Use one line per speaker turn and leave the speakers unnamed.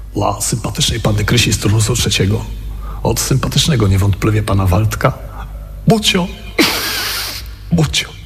Dla sympatycznej panny Krysi z turnusu trzeciego. Od sympatycznego niewątpliwie pana Waldka. Bucio. Bucio.